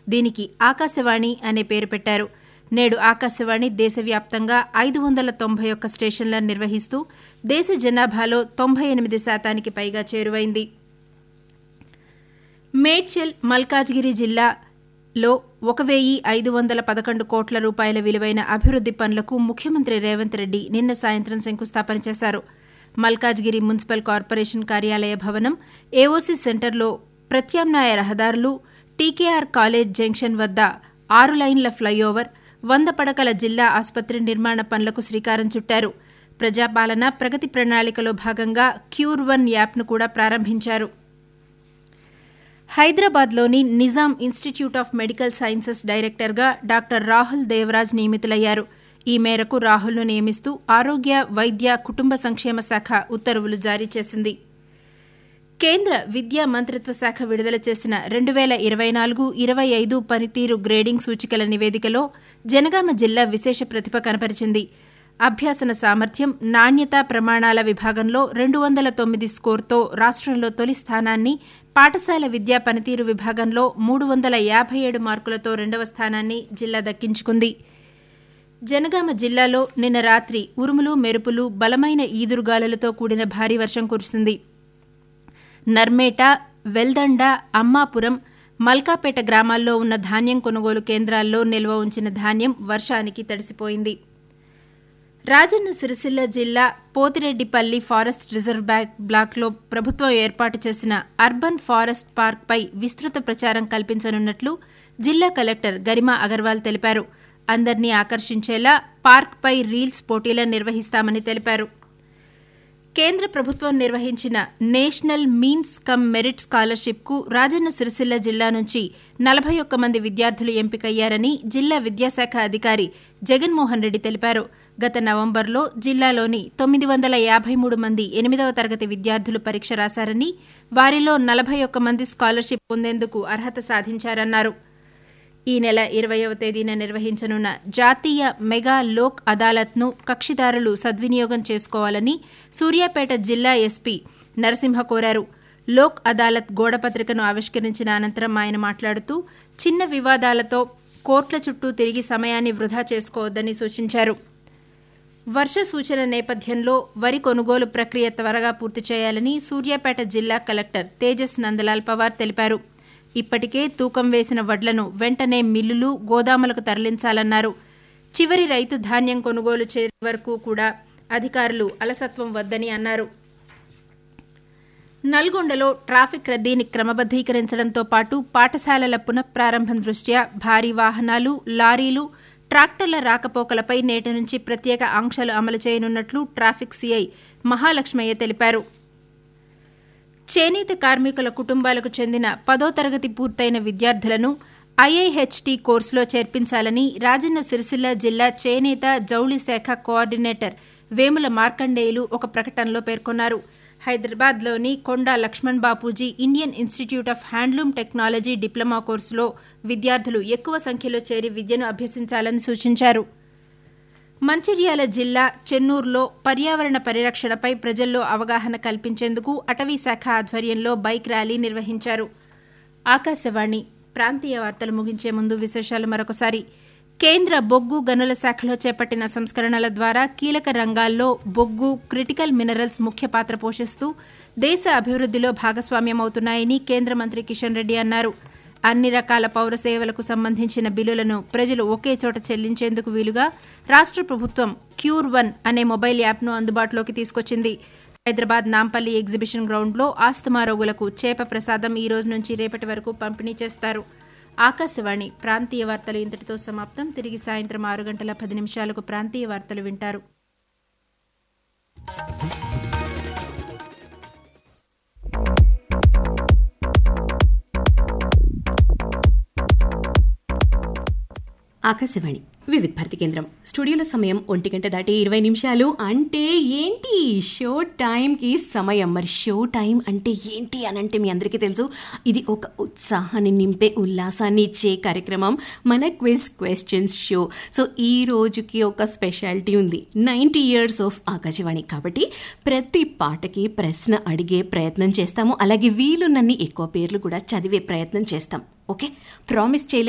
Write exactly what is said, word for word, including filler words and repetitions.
దీనికి ఆకాశవాణి అనే పేరు పెట్టారు. నేడు ఆకాశవాణి దేశవ్యాప్తంగా ఐదు వందల తొంభై ఒక్క స్టేషన్లను నిర్వహిస్తూ దేశ జనాభాలో తొంభై ఎనిమిది శాతానికి పైగా చేరువైంది. మేడ్చల్, మల్కాజ్గిరి జిల్లాలో ఒక వెయ్యి ఐదు వందల పదకొండు కోట్ల రూపాయల విలువైన అభివృద్ది పనులకు ముఖ్యమంత్రి రేవంత్ రెడ్డి నిన్న సాయంత్రం శంకుస్థాపన చేశారు. మల్కాజ్గిరి మున్సిపల్ కార్పొరేషన్ కార్యాలయ భవనం, ఏఓసీ సెంటర్లో ప్రత్యామ్నాయ రహదారులు, టీకేఆర్ కాలేజ్ జంక్షన్ వద్ద ఆరు లైన్ల ఫ్లైఓవర్, వంద పడకల జిల్లా ఆసుపత్రి నిర్మాణ పనులకు శ్రీకారం చుట్టారు. ప్రజాపాలన ప్రగతి ప్రణాళికలో భాగంగా క్యూర్ వన్ యాప్ను కూడా ప్రారంభించారు. హైదరాబాద్లోని Nizam institute of medical sciences డైరెక్టర్గా డాక్టర్ రాహుల్ దేవరాజ్ నియమితులయ్యారు. ఈ మేరకు రాహుల్ను నియమిస్తూ ఆరోగ్య, వైద్య, కుటుంబ సంక్షేమ శాఖ ఉత్తర్వులు జారీ చేసింది. కేంద్ర విద్యా మంత్రిత్వ శాఖ విడుదల చేసిన రెండు వేల ఇరవై నాలుగు ఇరవై ఐదు పనితీరు గ్రేడింగ్ సూచికల నివేదికలో జనగామ జిల్లా విశేష ప్రతిభ కనపరిచింది. అభ్యాసన సామర్థ్యం, నాణ్యత ప్రమాణాల విభాగంలో రెండు వందల తొమ్మిది స్కోర్తో రాష్ట్రంలో తొలి స్థానాన్ని, పాఠశాల విద్యా పనితీరు విభాగంలో మూడు వందల యాభై ఏడు మార్కులతో రెండవ స్థానాన్ని జిల్లా దక్కించుకుంది. జనగామ జిల్లాలో నిన్న రాత్రి ఉరుములు, మెరుపులు, బలమైన ఈదురుగాలులతో కూడిన భారీ వర్షం కురిసింది. నర్మేట, వెల్దండ, అమ్మాపురం, మల్కాపేట గ్రామాల్లో ఉన్న ధాన్యం కొనుగోలు కేంద్రాల్లో నిల్వ ఉంచిన ధాన్యం వర్షానికి తడిసిపోయింది. రాజన్న సిరిసిల్ల జిల్లా పోతిరెడ్డిపల్లి ఫారెస్ట్ రిజర్వ్ బ్లాక్లో ప్రభుత్వం ఏర్పాటు చేసిన అర్బన్ ఫారెస్ట్ పార్క్పై విస్తృత ప్రచారం కల్పించనున్నట్లు జిల్లా కలెక్టర్ గరిమా అగర్వాల్ తెలిపారు. అందర్నీ ఆకర్షించేలా పార్క్పై రీల్స్ పోటీలను నిర్వహిస్తామని తెలిపారు. కేంద్ర ప్రభుత్వం నిర్వహించిన national means come merit స్కాలర్షిప్కు Rajanna Sircilla జిల్లా నుంచి నలభై ఒక్క మంది విద్యార్థులు ఎంపికయ్యారని జిల్లా విద్యాశాఖ అధికారి జగన్మోహన్ రెడ్డి తెలిపారు. గత నవంబర్లో జిల్లాలోని తొమ్మిది వందల యాభై మూడు మంది ఎనిమిదవ తరగతి విద్యార్థులు పరీక్ష రాశారని, వారిలో నలభై ఒక్క మంది స్కాలర్షిప్ పొందేందుకు అర్హత సాధించారన్నారు. ఈ నెల ఇరవైవ తేదీన నిర్వహించనున్న జాతీయ మెగా లోక్ అదాలత్ను కక్షిదారులు సద్వినియోగం చేసుకోవాలని సూర్యాపేట జిల్లా ఎస్పీ నరసింహ కోరారు. లోక్ అదాలత్ గోడపత్రికను ఆవిష్కరించిన అనంతరం ఆయన మాట్లాడుతూ చిన్న వివాదాలతో కోర్టుల చుట్టూ తిరిగి సమయాన్ని వృధా చేసుకోవద్దని సూచించారు. వర్ష సూచన నేపథ్యంలో వరి కొనుగోలు ప్రక్రియ త్వరగా పూర్తి చేయాలని సూర్యాపేట జిల్లా కలెక్టర్ తేజస్ నందలాల్ పవార్ తెలిపారు. ఇప్పటికే తూకం వేసిన వడ్లను వెంటనే మిల్లులు, గోదాములకు తరలించాలన్నారు. చివరి రైతు ధాన్యం కొనుగోలు చేసే వరకు కూడా అధికారులు అలసత్వం వద్దని అన్నారు. నల్గొండలో ట్రాఫిక్ రద్దీని క్రమబద్దీకరించడంతో పాటు పాఠశాలల పునఃప్రారంభం దృష్ట్యా భారీ వాహనాలు, లారీలు, ట్రాక్టర్ల రాకపోకలపై నేటి నుంచి ప్రత్యేక ఆంక్షలు అమలు చేయనున్నట్లు ట్రాఫిక్ సీఐ మహాలక్ష్మయ్య తెలిపారు. చేనేత కార్మికుల కుటుంబాలకు చెందిన పదో తరగతి పూర్తయిన విద్యార్థులను ఐఐహెచ్టీ కోర్సులో చేర్పించాలని రాజన్న సిరిసిల్ల జిల్లా చేనేత జౌళి శాఖ కోఆర్డినేటర్ వేముల మార్కండేయులు ఒక ప్రకటనలో పేర్కొన్నారు. హైదరాబాద్లోని కొండా Laxman Bapuji Indian institute of handloom technology diploma కోర్సులో విద్యార్థులు ఎక్కువ సంఖ్యలో చేరి విద్యను అభ్యసించాలని సూచించారు. మంచిర్యాల జిల్లా చెన్నూరులో పర్యావరణ పరిరక్షణపై ప్రజల్లో అవగాహన కల్పించేందుకు అటవీశాఖ ఆధ్వర్యంలో బైక్ ర్యాలీ నిర్వహించారు. ఆకాశవాణి ప్రాంతీయ వార్తలు ముగించే ముందు విశేషాలు మరొకసారి. కేంద్ర బొగ్గు గనుల శాఖలో చేపట్టిన సంస్కరణల ద్వారా కీలక రంగాల్లో బొగ్గు, క్రిటికల్ మినరల్స్ ముఖ్య పాత్ర పోషిస్తూ దేశ అభివృద్దిలో భాగస్వామ్యమవుతున్నాయని కేంద్ర మంత్రి కిషన్ రెడ్డి అన్నారు. అన్ని రకాల పౌర సేవలకు సంబంధించిన బిల్లులను ప్రజలు ఒకే చోట చెల్లించేందుకు వీలుగా రాష్ట్ర ప్రభుత్వం క్యూర్ వన్ అనే మొబైల్ యాప్ను అందుబాటులోకి తీసుకొచ్చింది. హైదరాబాద్ నాంపల్లి ఎగ్జిబిషన్ గ్రౌండ్లో ఆస్తమా రోగులకు చేప ప్రసాదం ఈ రోజు నుంచి రేపటి వరకు పంపిణీ చేస్తారు. ఆకాశవాణి ప్రాంతీయ వార్తలు ఇంతటితో సమాప్తం. తిరిగి సాయంత్రం ఆరు గంటల పది నిమిషాలకు ప్రాంతీయ వార్తలు వింటారు. ఆకాశవాణి వివిధ భారతి కేంద్రం. స్టూడియోలో సమయం ఒంటి గంట దాటి ఇరవై నిమిషాలు. అంటే ఏంటి షో టైంకి సమయం. మరి షో టైం అంటే ఏంటి అని అంటే మీ అందరికీ తెలుసు, ఇది ఒక ఉత్సాహాన్ని నింపే, ఉల్లాసాన్ని ఇచ్చే కార్యక్రమం మన క్విజ్ క్వశ్చన్స్ షో. సో ఈ రోజుకి ఒక స్పెషాలిటీ ఉంది, నైంటీ ఇయర్స్ ఆఫ్ ఆకాశవాణి కాబట్టి ప్రతి పాటకి ప్రశ్న అడిగే ప్రయత్నం చేస్తాము. అలాగే వీలున్నన్ని ఎక్కువ పేర్లు కూడా చదివే ప్రయత్నం చేస్తాం. ఓకే, ప్రామిస్ చేయలే